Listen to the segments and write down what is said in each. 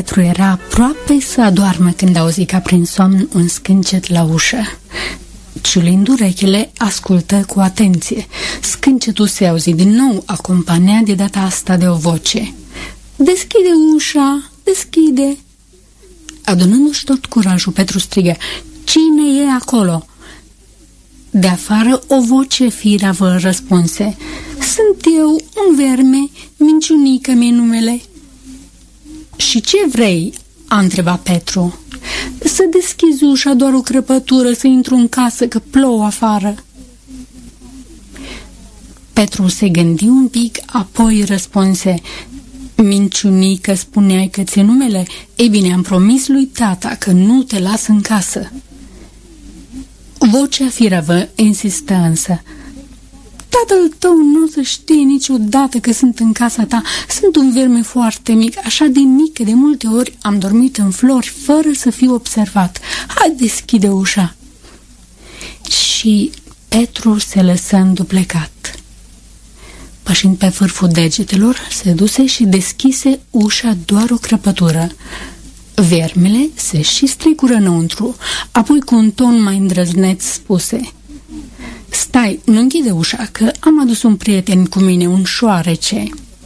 Petru era aproape să adoarmă când auzi ca prin somn un scâncet la ușă. Ciulind urechile, ascultă cu atenție. Scâncetul se auzi din nou, acompaniat de data asta de o voce. "Deschide ușa, deschide!" Adunându-și tot curajul, Petru strigă: "Cine e acolo?" De afară o voce firavă răspunse: "Sunt eu, un verme, Minciunică mi-e numele." "Și ce vrei?" a întrebat Petru. "Să deschizi ușa, doar o crăpătură, să intru în casă, că plouă afară." Petru se gândi un pic, apoi răspunse: "Minciunică, spuneai că ți-e numele? Ei bine, am promis lui tata că nu te las în casă." Vocea firavă insistă însă: "Tatăl tău nu o să știe niciodată că sunt în casa ta. Sunt un verme foarte mic, așa de mic că de multe ori am dormit în flori fără să fiu observat. Hai, deschide ușa." Și Petru se lăsă înduplecat. Pășind pe vârful degetelor, se duse și deschise ușa doar o crăpătură. Vermele se și strecură înăuntru, apoi cu un ton mai îndrăzneț spuse: "Stai, nu închide ușa, că am adus un prieten cu mine, un șoarece."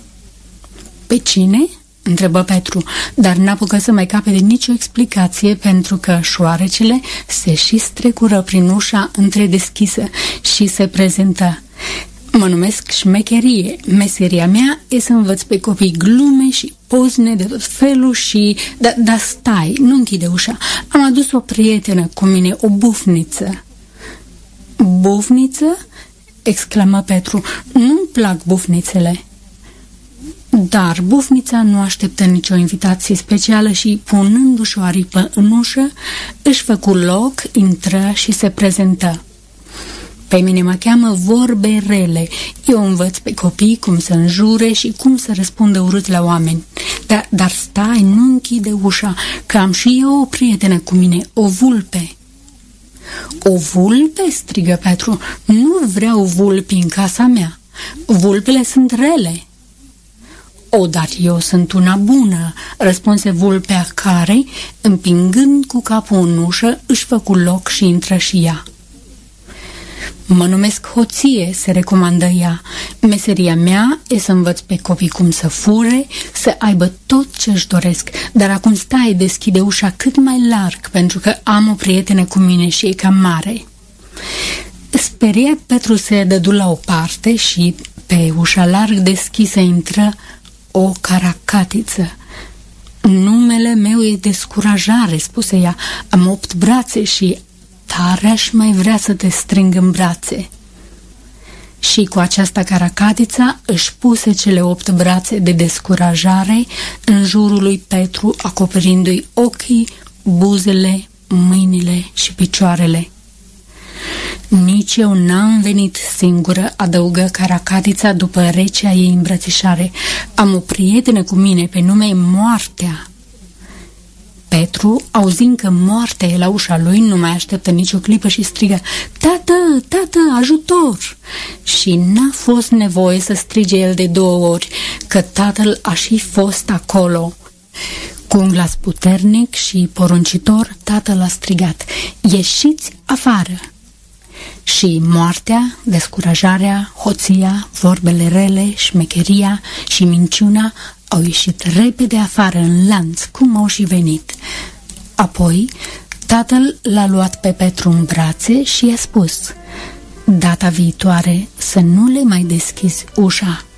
"Pe cine?" întrebă Petru, dar n-apucă să mai capete nicio explicație, pentru că șoarecele se și strecură prin ușa întredeschisă și se prezentă: "Mă numesc Șmecherie. Meseria mea e să învăț pe copii glume și pozne de tot felul și... Dar stai, nu închide ușa. Am adus o prietenă cu mine, o bufniță." "Bufniță?" exclamă Petru. "Nu-mi plac bufnițele." Dar bufnița nu așteptă nicio invitație specială și, punându-și o aripă în ușă, își făcu loc, intră și se prezentă: "Pe mine mă cheamă Vorbe Rele. Eu învăț pe copii cum să înjure și cum să răspundă urât la oameni. Dar stai, nu închide ușa, că am și eu o prietenă cu mine, o vulpe." "O vulpe?" strigă Petru. "Nu vreau vulpi în casa mea. Vulpele sunt rele." "O, dar eu sunt una bună," răspunse vulpea, care, împingând cu capul în ușă, își făcu loc și intră și ea. "Mă numesc Hoție," se recomandă ea. "Meseria mea e să învăț pe copii cum să fure, să aibă tot ce-și doresc. Dar acum stai, deschide ușa cât mai larg, pentru că am o prietenă cu mine și e cam mare." Speriat, Petru se dădu la o parte și pe ușa larg deschisă intră o caracatiță. "Numele meu e Descurajare," spuse ea. "Am 8 brațe și tare aș mai vrea să te strâng în brațe." Și cu aceasta caracatița își puse cele 8 brațe de descurajare în jurul lui Petru, acoperindu-i ochii, buzele, mâinile și picioarele. "Nici eu n-am venit singură," adăugă caracatița după recea ei îmbrățișare. "Am o prietenă cu mine pe nume Moartea." Petru, auzind că moartea e la ușa lui, nu mai așteptă nicio clipă și strigă: "Tată, tată, ajutor!" Și n-a fost nevoie să strige el de 2 ori, că tatăl a și fost acolo. Cu un glas puternic și poruncitor, tatăl a strigat: "Ieșiți afară!" Și Moartea, Descurajarea, Hoția, Vorbele Rele, Șmecheria și Minciuna au ieșit repede afară în lanț, cum au și venit. Apoi, tatăl l-a luat pe Petru în brațe și i-a spus: "Data viitoare să nu le mai deschizi ușa."